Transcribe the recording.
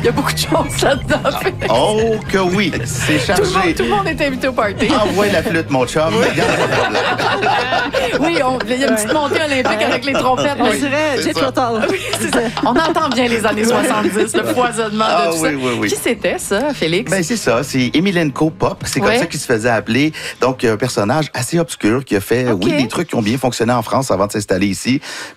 Il y a beaucoup de choses là-dedans. Félix. Oh que oui, c'est chargé. Tout le monde est invité au party. Envoie la flûte, mon chum. Regarde, pas de problème. Oui, il y a une petite montée olympique avec les trompettes. On Oui. dirait Jet Rotal. Oui, c'est ça. On entend bien les années 70, le foisonnement de tout ça. Oui. Qui c'était, ça, Félix? Ben, c'est ça, c'est Emelianenko Pop. C'est comme Ouais. ça qu'il se faisait appeler. Donc, un personnage assez obscur qui a fait, OK. oui, des trucs qui ont bien fonctionné en France avant de s'installer ici.